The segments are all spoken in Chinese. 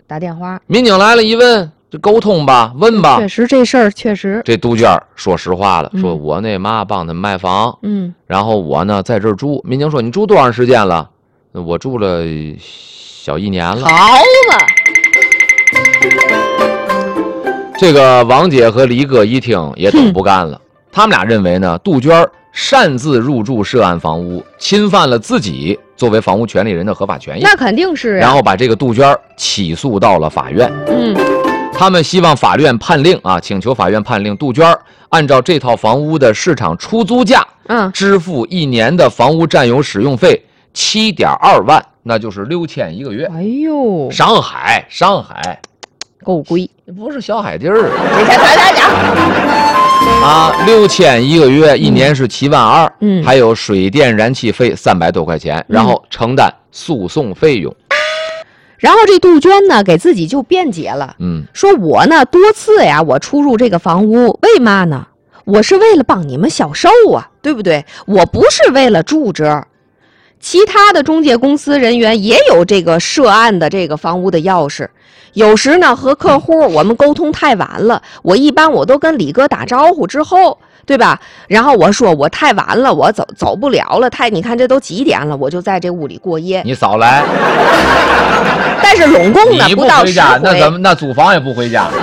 打电话。 民警来了，一问，这沟通吧，问吧。 确实这事儿确实。 这杜鹃说实话了，说我那妈帮他们卖房，然后我呢在这儿住。民警说你住多长时间了？我住了小1年了。 好嘛。 这个王姐和黎哥一听也都不干了，他们俩认为呢，杜鹃擅自入住涉案房屋，侵犯了自己作为房屋权利人的合法权益。 那肯定是啊。 然后把这个杜鹃起诉到了法院。他们希望法院判令啊，请求法院判令杜鹃按照这套房屋的市场出租价，支付1年的房屋占有使用费7.2万，那就是6000一个月。 哎呦， 上海够贵， 不是小海地儿。6000一个月，1年是7万2，还有水电燃气费300多块钱，然后承担诉讼费用。 然后这杜鹃呢，给自己就辩解了，说我呢多次呀，我出入这个房屋，为嘛呢？我是为了帮你们销售啊，对不对？我不是为了住这儿。其他的中介公司人员也有这个涉案的这个房屋的钥匙，有时呢和客户我们沟通太晚了，我一般我都跟李哥打招呼之后，对吧？然后我说我太晚了，我走不了了，你看这都几点了，我就在这屋里过夜。 你少来。 但是拢共呢不到 10回，那怎么那租房也不回家？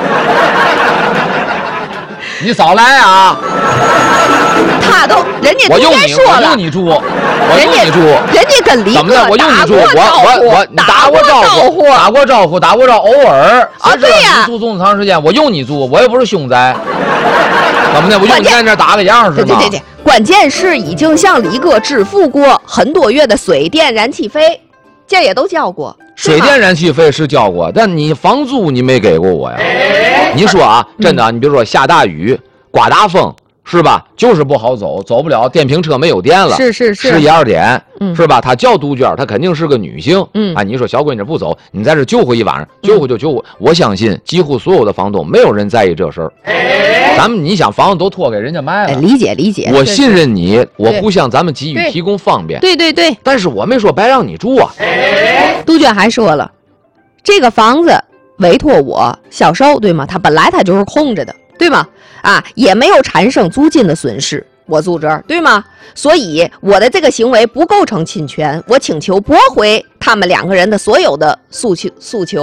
你少来啊！ 他都人家我用你说了， 我用你住， 人家跟李哥怎么的？我用你住，我打过招呼，偶尔啊，对呀， 你住这么长时间，我用你住，我又不是凶宅，怎么的？我用你在那打个样是吗？ 对，关键是已经向李哥支付过很多月的水电燃气费，这也都交过。 水电燃气费是交过，但你房租你没给过我呀。你说啊，真的，你比如说下大雨、刮大风，是吧？就是不好走不了，电瓶车没有电了， 是 11、2点，是吧？她叫杜鹃，她肯定是个女性，你说小闺女不走，你在这救活一晚上，救活，我相信几乎所有的房东没有人在意这事儿。咱们你想房子都托给人家卖了， 理解， 我信任你，我互相咱们给予提供方便， 对， 但是我没说白让你住啊。 杜鹃还说了，这个房子委托我销售，对吗？它本来它就是空着的，对吗？也没有产生租金的损失，我住这儿，对吗？所以我的这个行为不构成侵权，我请求驳回他们2个人的所有的诉请。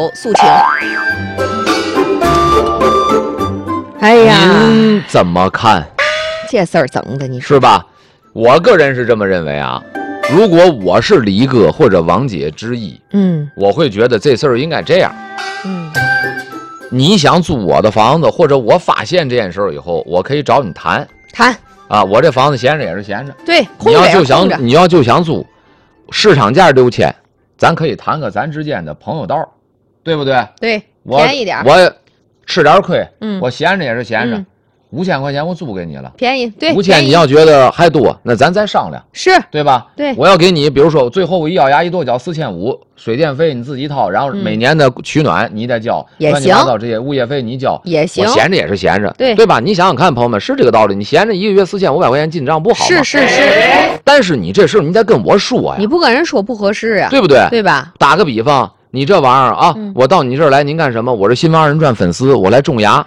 哎呀， 您怎么看？ 这事儿整的，你说是吧？我个人是这么认为啊。如果我是李哥或者王姐之一，我会觉得这事儿应该这样，你想租我的房子，或者我发现这件事儿以后，我可以找你谈啊，我这房子闲着也是闲着， 对， 你要就想租，市场价6000，咱可以谈个咱之间的朋友道，对不对？ 对，便宜点， 我吃点亏，我闲着也是闲着。5000块钱我租给你了， 便宜，对 ，5000你要觉得还多，那咱再商量， 是对吧？ 对， 我要给你，比如说最后我一咬牙一跺脚4500，水电费你自己掏，然后每年的取暖你得交， 也行， 这些物业费你交也行， 我闲着也是闲着， 对吧？你想想看，朋友们，是这个道理，你闲着1个月4500块钱进账不好吗？ 是， 但是你这事你得跟我说呀， 你不跟人说不合适呀， 对不对？ 对吧？ 打个比方，你这玩意儿啊，我到你这儿来，您干什么？我是新王二人转粉丝，我来种牙。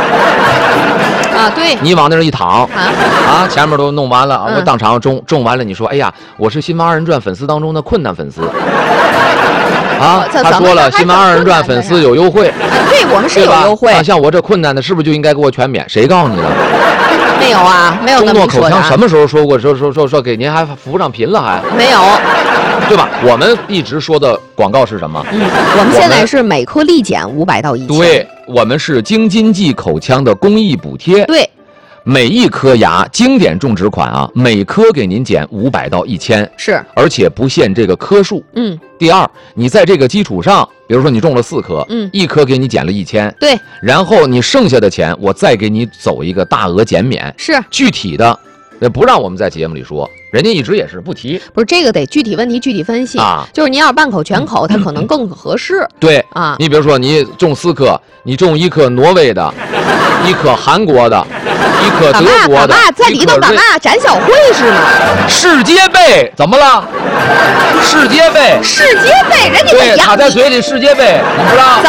对， 你往那儿一躺前面都弄完了我当场种完了。你说，哎呀，我是新王二人转粉丝当中的困难粉丝他说了，新王二人转粉丝有优惠， 对，我们是有优惠像我这困难的，是不是就应该给我全免？谁告诉你了？ 没有啊，没有。 中诺口腔什么时候说过说给您还扶上贫了还？ 没有， 对吧？我们一直说的广告是什么？ 我们现在是每颗立减500到1000。 对，我们是京津冀口腔的公益补贴。 对， 每一颗牙经典种植款每颗给您减500到1000， 是， 而且不限这个颗数。第二，你在这个基础上，比如说你种了4颗，一颗给你减了1000， 对， 然后你剩下的钱，我再给你走一个大额减免。 是， 具体的，不让我们在节目里说，人家一直也是不提。 不是这个得具体问题具体分析就是您要半口全口，它可能更合适。 对你比如说你种4颗，你种1颗挪威的，1颗韩国的，1颗德国的， 在里头干嘛？展销会是吗？ 世界杯怎么了？世界杯， 人家对，他在嘴里世界杯，你不知道？